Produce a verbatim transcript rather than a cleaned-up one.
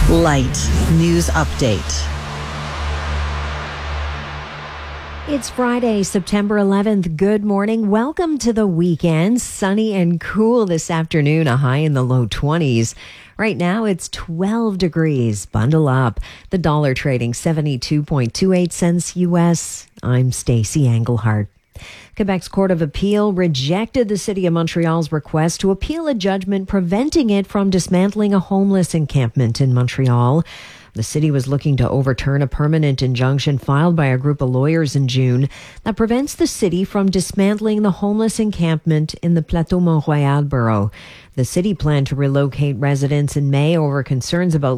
Light News Update. It's Friday, September eleventh. Good morning. Welcome to the weekend. Sunny and cool this afternoon, a high in the low twenties. Right now, it's twelve degrees. Bundle up. The dollar trading seventy-two point two eight cents U S. I'm Stacey Englehart. Quebec's Court of Appeal rejected the City of Montreal's request to appeal a judgment preventing it from dismantling a homeless encampment in Montreal. The city was looking to overturn a permanent injunction filed by a group of lawyers in June that prevents the city from dismantling the homeless encampment in the Plateau Mont-Royal borough. The city planned to relocate residents in May over concerns about